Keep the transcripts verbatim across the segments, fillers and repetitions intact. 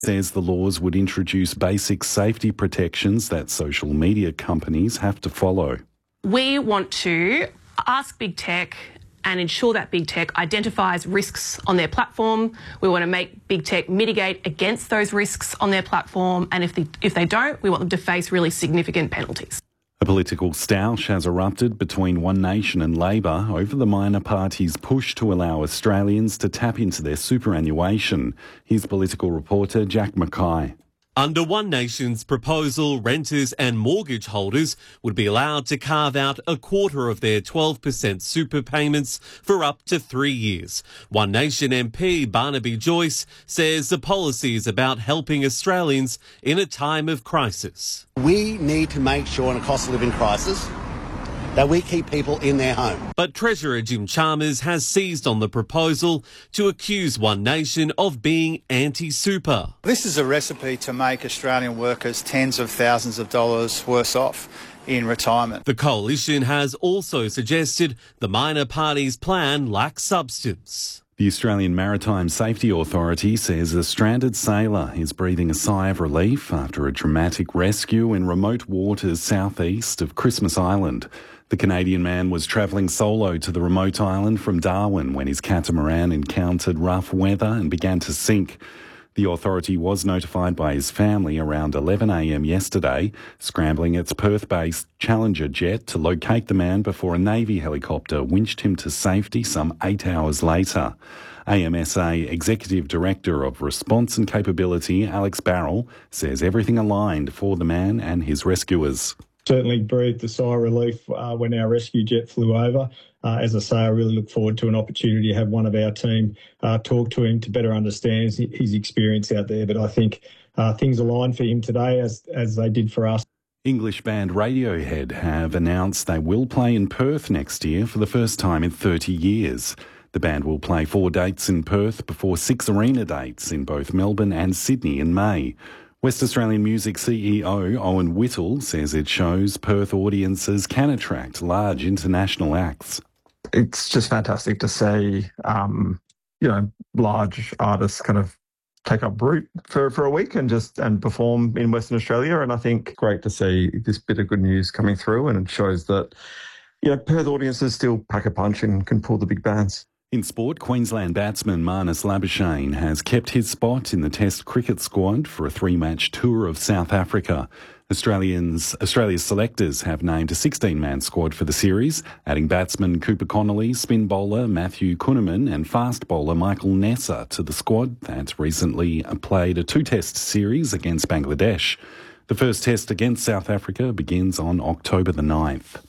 Says the laws would introduce basic safety protections that social media companies have to follow. We want to ask big tech and ensure that big tech identifies risks on their platform. We want to make big tech mitigate against those risks on their platform, and if they, if they don't, we want them to face really significant penalties. A political stoush has erupted between One Nation and Labor over the minor party's push to allow Australians to tap into their superannuation. Here's political reporter Jack Mackay. Under One Nation's proposal, renters and mortgage holders would be allowed to carve out a quarter of their twelve percent super payments for up to three years. One Nation M P Barnaby Joyce says the policy is about helping Australians in a time of crisis. We need to make sure in a cost of living crisis that we keep people in their home. But Treasurer Jim Chalmers has seized on the proposal to accuse One Nation of being anti-super. This is a recipe to make Australian workers tens of thousands of dollars worse off in retirement. The coalition has also suggested the minor party's plan lacks substance. The Australian Maritime Safety Authority says a stranded sailor is breathing a sigh of relief after a dramatic rescue in remote waters southeast of Christmas Island. The Canadian man was travelling solo to the remote island from Darwin when his catamaran encountered rough weather and began to sink. The authority was notified by his family around eleven a m yesterday, scrambling its Perth-based Challenger jet to locate the man before a Navy helicopter winched him to safety some eight hours later. A M S A Executive Director of Response and Capability, Alex Barrell, says everything aligned for the man and his rescuers. Certainly breathed a sigh of relief uh, when our rescue jet flew over. Uh, as I say, I really look forward to an opportunity to have one of our team uh, talk to him to better understand his, his experience out there. But I think uh, things aligned for him today as, as they did for us. English band Radiohead have announced they will play in Perth next year for the first time in thirty years. The band will play four dates in Perth before six arena dates in both Melbourne and Sydney in May. West Australian Music C E O Owen Whittle says it shows Perth audiences can attract large international acts. It's just fantastic to see, um, you know, large artists kind of take up root for, for a week and just and perform in Western Australia. And I think great to see this bit of good news coming through, and it shows that, you know, Perth audiences still pack a punch and can pull the big bands. In sport, Queensland batsman Marnus Labuschagne has kept his spot in the Test cricket squad for a three-match tour of South Africa. Australians, Australia's selectors have named a sixteen-man squad for the series, adding batsman Cooper Connolly, spin bowler Matthew Kuhnemann and fast bowler Michael Nessa to the squad that recently played a two-test series against Bangladesh. The first test against South Africa begins on October the ninth.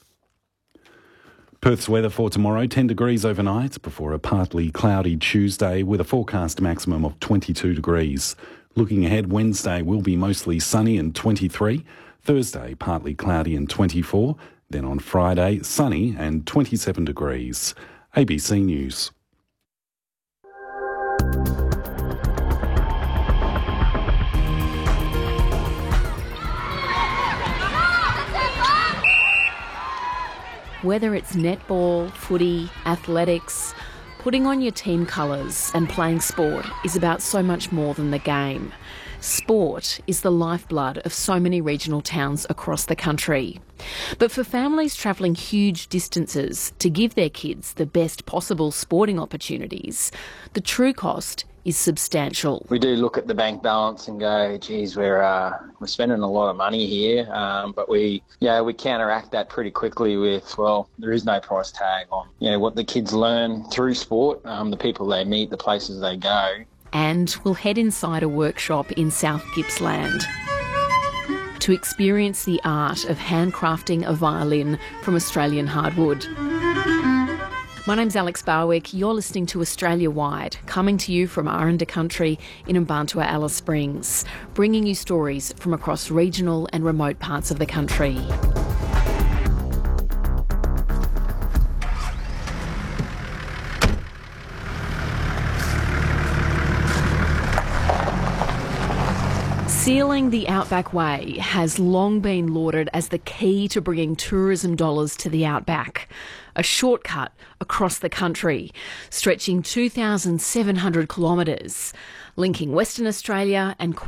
Perth's weather for tomorrow, ten degrees overnight before a partly cloudy Tuesday with a forecast maximum of twenty-two degrees. Looking ahead, Wednesday will be mostly sunny and twenty-three. Thursday, partly cloudy and twenty-four. Then on Friday, sunny and twenty-seven degrees. A B C News. Whether it's netball, footy, athletics, putting on your team colours and playing sport is about so much more than the game. Sport is the lifeblood of so many regional towns across the country. But for families travelling huge distances to give their kids the best possible sporting opportunities, the true cost is substantial. We do look at the bank balance and go, geez, we're uh, we're spending a lot of money here, um, but we yeah we counteract that pretty quickly with, well, there is no price tag on you know what the kids learn through sport, um, the people they meet, the places they go. And we'll head inside a workshop in South Gippsland to experience the art of handcrafting a violin from Australian hardwood. My name's Alex Barwick. You're listening to Australia Wide, coming to you from Aranda Country in Mbantua, Alice Springs, bringing you stories from across regional and remote parts of the country. Sealing the Outback Way has long been lauded as the key to bringing tourism dollars to the Outback. A shortcut across the country, stretching two thousand seven hundred kilometres, linking Western Australia and